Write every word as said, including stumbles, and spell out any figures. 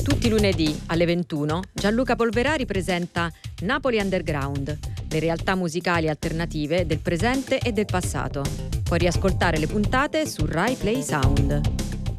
Tutti i lunedì alle ventuno Gianluca Polverari presenta Napoli Underground, le realtà musicali alternative del presente e del passato. Puoi riascoltare le puntate su Rai Play Sound.